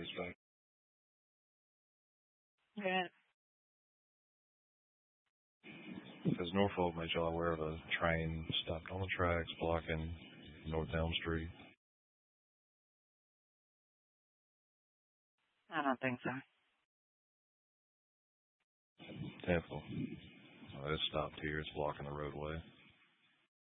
respect. Yeah. Has Norfolk made y'all aware of a train stopped on the tracks blocking North Elm Street? I don't think so. Temple. It's stopped here. It's blocking the roadway.